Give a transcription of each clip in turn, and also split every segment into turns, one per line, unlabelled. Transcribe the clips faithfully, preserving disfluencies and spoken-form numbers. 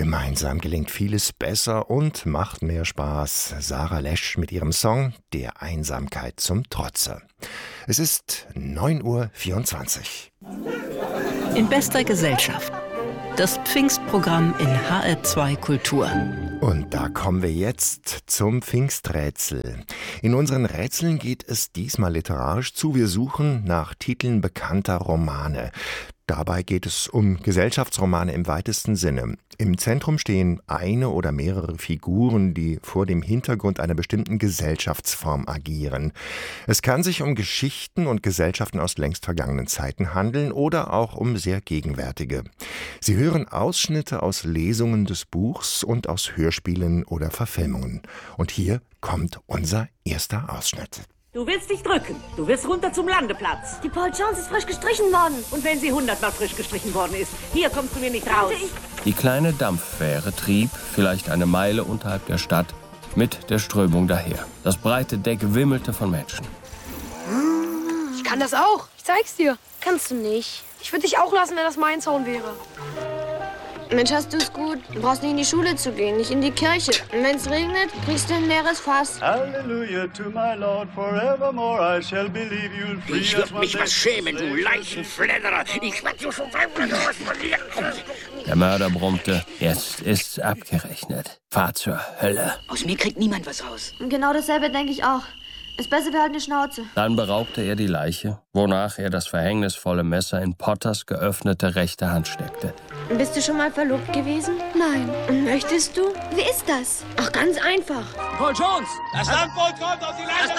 Gemeinsam gelingt vieles besser und macht mehr Spaß. Sarah Lesch mit ihrem Song Der Einsamkeit zum Trotze. Es ist neun Uhr vierundzwanzig.
In bester Gesellschaft. Das Pfingstprogramm in H R zwei Kultur.
Und da kommen wir jetzt zum Pfingsträtsel. In unseren Rätseln geht es diesmal literarisch zu. Wir suchen nach Titeln bekannter Romane. Dabei geht es um Gesellschaftsromane im weitesten Sinne. Im Zentrum stehen eine oder mehrere Figuren, die vor dem Hintergrund einer bestimmten Gesellschaftsform agieren. Es kann sich um Geschichten und Gesellschaften aus längst vergangenen Zeiten handeln oder auch um sehr gegenwärtige. Sie hören Ausschnitte aus Lesungen des Buchs und aus Hörspielen oder Verfilmungen. Und hier kommt unser erster Ausschnitt.
Du willst dich drücken. Du willst runter zum Landeplatz.
Die Paul Jones ist frisch gestrichen worden.
Und wenn sie hundertmal frisch gestrichen worden ist, hier kommst du mir nicht raus.
Die kleine Dampffähre trieb, vielleicht eine Meile unterhalb der Stadt, mit der Strömung daher. Das breite Deck wimmelte von Menschen.
Ich kann das auch. Ich zeig's dir.
Kannst du nicht.
Ich würde dich auch lassen, wenn das mein Zaun wäre.
Mensch, hast du's gut. Du brauchst nicht in die Schule zu gehen, nicht in die Kirche. Und wenn's regnet, kriegst du ein leeres Fass.
Halleluja to my Lord, forevermore I shall believe you'll free.
Ich würd mich was schämen, du Leichenfledderer. Ich werd so schon was von dir.
Der Mörder brummte, jetzt ist's abgerechnet. Fahr zur Hölle.
Aus mir kriegt niemand was raus.
Und genau dasselbe denke ich auch. Ist besser, wir halten die Schnauze.
Dann beraubte er die Leiche, wonach er das verhängnisvolle Messer in Potters geöffnete rechte Hand steckte.
Bist du schon mal verlobt gewesen?
Nein.
Und möchtest du?
Wie ist das?
Ach, ganz einfach.
Paul Jones!
Das Landboot kommt auf die Leiche!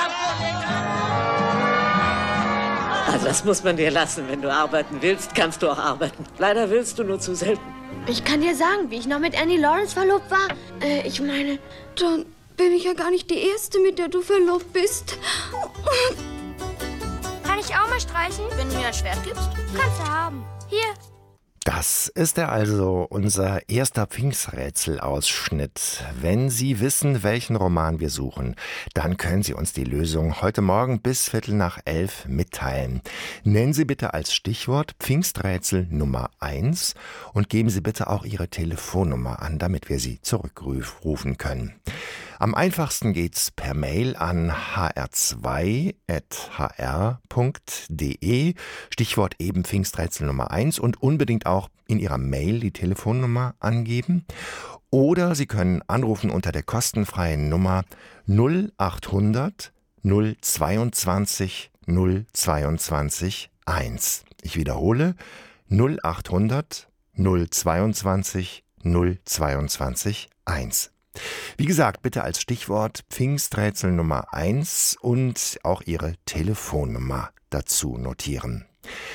Also das muss man dir lassen. Wenn du arbeiten willst, kannst du auch arbeiten. Leider willst du nur zu selten.
Ich kann dir sagen, wie ich noch mit Annie Lawrence verlobt war. Äh, ich meine...
Dann bin ich ja gar nicht die Erste, mit der du verlobt bist.
Kann ich auch mal streichen? Wenn du mir ein Schwert gibst? Kannst du haben. Hier.
Das ist er also, unser erster Pfingsträtsel-Ausschnitt. Wenn Sie wissen, welchen Roman wir suchen, dann können Sie uns die Lösung heute Morgen bis Viertel nach elf mitteilen. Nennen Sie bitte als Stichwort Pfingsträtsel Nummer eins und geben Sie bitte auch Ihre Telefonnummer an, damit wir Sie zurückrufen können. Am einfachsten geht's per Mail an h r zwei at h r punkt d e, Stichwort eben Pfingsträtsel Nummer eins und unbedingt auch in Ihrer Mail die Telefonnummer angeben. Oder Sie können anrufen unter der kostenfreien Nummer null achthundert null zweiundzwanzig null zweiundzwanzig eins. Ich wiederhole null achthundert null zweiundzwanzig null zweiundzwanzig eins. Wie gesagt, bitte als Stichwort Pfingsträtsel Nummer eins und auch Ihre Telefonnummer dazu notieren.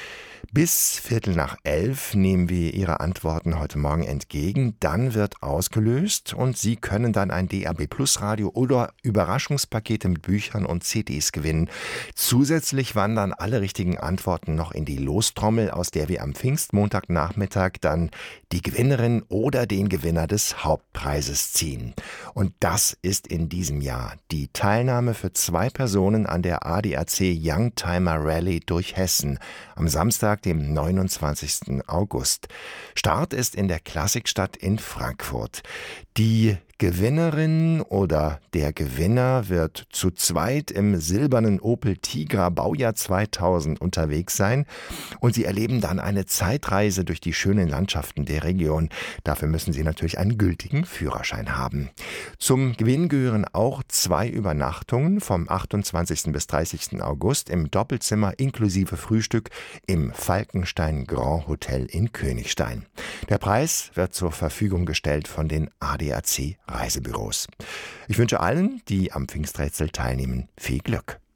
Bis Viertel nach elf nehmen wir Ihre Antworten heute Morgen entgegen. Dann wird ausgelöst und Sie können dann ein D A B Plus Radio oder Überraschungspakete mit Büchern und C Ds gewinnen. Zusätzlich wandern alle richtigen Antworten noch in die Lostrommel, aus der wir am Pfingstmontagnachmittag dann die Gewinnerin oder den Gewinner des Hauptpreises ziehen. Und das ist in diesem Jahr die Teilnahme für zwei Personen an der A D A C Youngtimer Rallye durch Hessen am Samstag, dem neunundzwanzigsten August. Start ist in der Klassikstadt in Frankfurt. Die Gewinnerin oder der Gewinner wird zu zweit im silbernen Opel Tigra Baujahr zweitausend unterwegs sein und Sie erleben dann eine Zeitreise durch die schönen Landschaften der Region. Dafür müssen Sie natürlich einen gültigen Führerschein haben. Zum Gewinn gehören auch zwei Übernachtungen vom achtundzwanzigsten bis dreißigsten August im Doppelzimmer inklusive Frühstück im Falkenstein Grand Hotel in Königstein. Der Preis wird zur Verfügung gestellt von den A D A C Reisebüros. Ich wünsche allen, die am Pfingsträtsel teilnehmen, viel Glück.